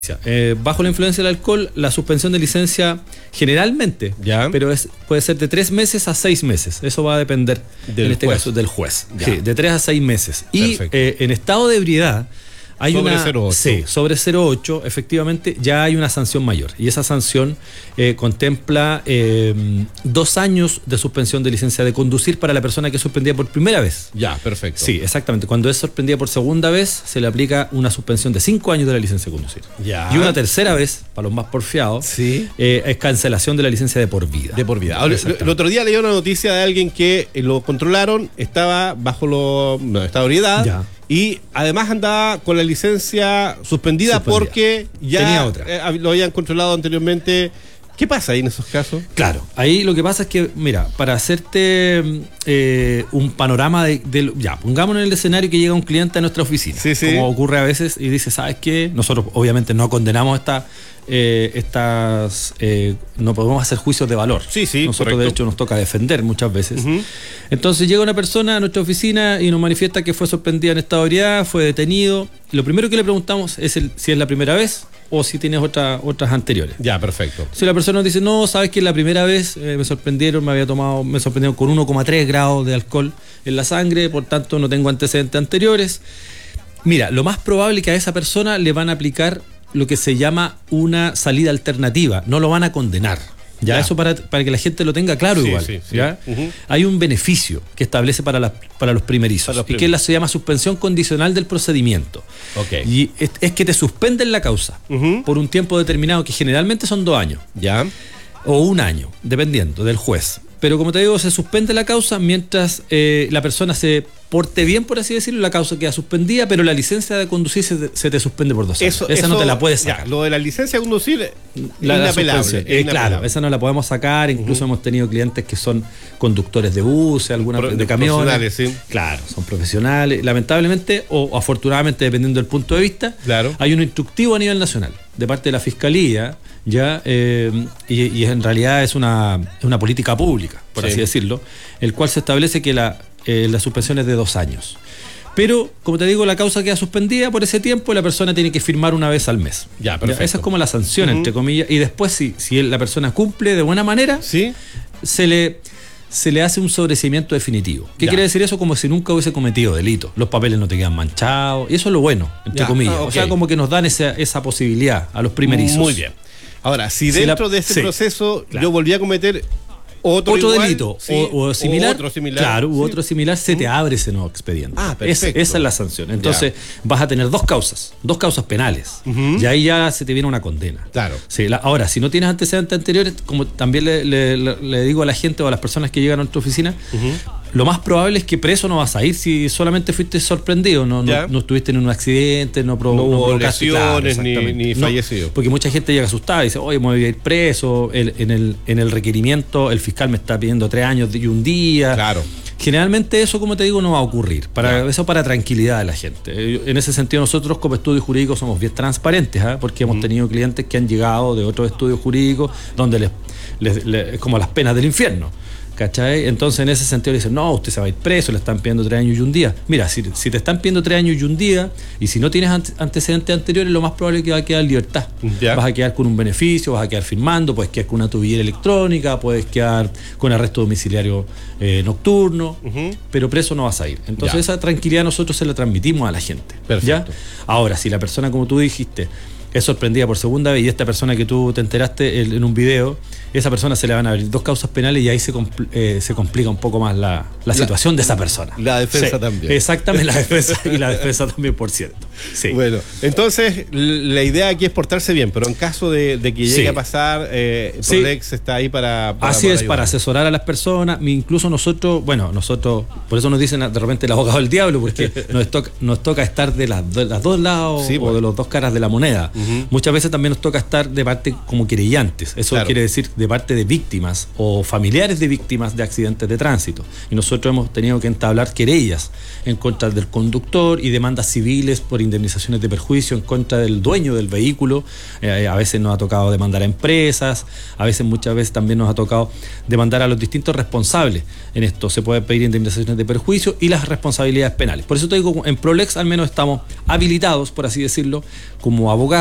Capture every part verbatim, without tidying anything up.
Eh, bajo la influencia del alcohol, la suspensión de licencia generalmente, ¿Ya? pero es, puede ser de tres meses a seis meses. Eso va a depender, del en este juez. caso, del juez. Ya. Sí, de tres a seis meses. Y eh, en estado de ebriedad hay sobre una cero ocho. Sí, sobre cero coma ocho, efectivamente, ya hay una sanción mayor. Y esa sanción eh, contempla eh, dos años de suspensión de licencia de conducir para la persona que es suspendida por primera vez. Ya, perfecto. Sí, exactamente. Cuando es suspendida por segunda vez, se le aplica una suspensión de cinco años de la licencia de conducir. Ya. Y una tercera vez, para los más porfiados, Sí. eh, es cancelación de la licencia de por vida. De por vida. Ahora, el otro día leí una noticia de alguien que lo controlaron, estaba bajo lo, no, estado de ebriedad. Ya. Y además andaba con la licencia suspendida, Suspendida. porque ya Tenía otra. eh, lo habían controlado anteriormente. ¿Qué pasa ahí en esos casos? Claro, ahí lo que pasa es que, mira, para hacerte eh, un panorama de, de... Ya, pongámonos en el escenario que llega un cliente a nuestra oficina, Sí, sí. como ocurre a veces, y dice, ¿sabes qué? Nosotros obviamente no condenamos esta, eh, estas... Eh, no podemos hacer juicios de valor. Sí, sí, Nosotros, correcto. de hecho, nos toca defender muchas veces. Uh-huh. Entonces llega una persona a nuestra oficina y nos manifiesta que fue sorprendida en estado de ebriedad, fue detenido. Lo primero que le preguntamos es el, si es la primera vez o si tienes otra, otras anteriores. Ya, perfecto. Si la persona nos dice, no, sabes que la primera vez eh, me sorprendieron, me había tomado, me sorprendieron con uno coma tres grados de alcohol en la sangre, por tanto no tengo antecedentes anteriores. Mira, lo más probable es que a esa persona le van a aplicar lo que se llama una salida alternativa, no lo van a condenar. Ya, Ya. eso para, para que la gente lo tenga claro. Sí, igual. sí, sí. ¿Ya? Uh-huh. Hay un beneficio que establece para, la, para los primerizos, Para los y que la, se llama suspensión condicional del procedimiento. Ok. Y es, es que te suspenden la causa Uh-huh. por un tiempo determinado, que generalmente son dos años Ya. o un año, dependiendo del juez. Pero como te digo, se suspende la causa mientras eh, la persona se porte bien, por así decirlo, la causa queda suspendida, pero la licencia de conducir se te, se te suspende por dos años. Eso, esa eso- no te la puedes ya, sacar. lo de la licencia de conducir, La- la inapelable. suspensión. es Eh, claro, inapelable. esa no la podemos sacar. Incluso hemos tenido clientes que son conductores de buses, alguna Pro- de camiones. profesionales, sí. Claro, son profesionales. Lamentablemente, o afortunadamente, dependiendo del punto de vista, Claro. hay un instructivo a nivel nacional de parte de la Fiscalía, ya eh, y, y en realidad es una, es una política pública, por Sí. así decirlo, el cual se establece que la, eh, la suspensión es de dos años. Pero, como te digo, la causa queda suspendida por ese tiempo y la persona tiene que firmar una vez al mes. Ya, perfecto. Esa es como la sanción, Ujú. entre comillas. Y después, si, si él- la persona cumple de buena manera, Sí. se le, se le hace un sobreseimiento definitivo. ¿Qué Ya. quiere decir eso? Como si nunca hubiese cometido delito. Los papeles no te quedan manchados. Y eso es lo bueno, entre Ya, comillas. ah, O sea, ok. como que nos dan esa, esa posibilidad a los primerizos. Muy bien. Ahora, si Si dentro la- de este sí, proceso claro. yo volví a cometer otro, Otro igual, delito sí, o, o similar, otro similar. claro, u sí. otro similar, se te abre ese nuevo expediente. Ah, Es- perfecto. esa es la sanción. Entonces vas a tener dos causas, dos causas penales. Ujú. Y ahí ya se te viene una condena. Claro. Sí, la- ahora, si no tienes antecedentes anteriores, como también le, le- le- le digo a la gente o a las personas que llegan a nuestra oficina, lo más probable es que preso no vas a ir si solamente fuiste sorprendido, no, no, Ya. no estuviste en un accidente, no, provo- No hubo provocaste, claro, lesiones ni- exactamente. ni No, fallecido. porque mucha gente llega asustada y dice, oye, me voy a ir preso, el- en, el, en el requerimiento el fiscal me está pidiendo tres años y un día. Claro. Generalmente eso, como te digo, no va a ocurrir. Para Ya. eso para tranquilidad de la gente. Eh, En ese sentido, nosotros como estudios jurídicos somos bien transparentes, ¿ah? Porque hemos tenido clientes que han llegado de otros estudios jurídicos donde les, les- les- es como las penas del infierno. ¿Cachai? Entonces, en ese sentido, le dicen, no, usted se va a ir preso, le están pidiendo tres años y un día. Mira, si, si te están pidiendo tres años y un día, y si no tienes ante- antecedentes anteriores, lo más probable es que va a quedar en libertad. Ya. Vas a quedar con un beneficio, vas a quedar firmando, puedes quedar con una tubillera electrónica, puedes quedar con arresto domiciliario eh, nocturno, Ujú. pero preso no vas a ir. Entonces, Ya. esa tranquilidad nosotros se la transmitimos a la gente. Perfecto. ¿Ya? Ahora, si la persona, como tú dijiste, es sorprendida por segunda vez y esta persona que tú te enteraste el- en un video, esa persona se le van a abrir dos causas penales y ahí se, compl- eh, se complica un poco más la, la situación de esa persona. la defensa también. Exactamente, la defensa y la defensa también, por cierto. Sí. Bueno, entonces l- la idea aquí es portarse bien, pero en caso de, de que llegue Sí. a pasar, eh, Sí. Prolex está ahí para, para Así es, ayudar. para asesorar a las personas, incluso nosotros, bueno, nosotros, por eso nos dicen de repente el abogado del diablo, porque nos toca, nos toca estar de las, de las dos lados Sí, o pues. de los dos caras de la moneda. Ujú. Muchas veces también nos toca estar de parte como querellantes, eso Claro. quiere decir de parte de víctimas o familiares de víctimas de accidentes de tránsito. Y nosotros hemos tenido que entablar querellas en contra del conductor y demandas civiles por indemnizaciones de perjuicio en contra del dueño del vehículo. Eh, a veces nos ha tocado demandar a empresas, a veces, muchas veces también nos ha tocado demandar a los distintos responsables. En esto se puede pedir indemnizaciones de perjuicio y las responsabilidades penales. Por eso te digo, en Prolex al menos estamos habilitados, por así decirlo, como abogados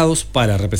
creados para representar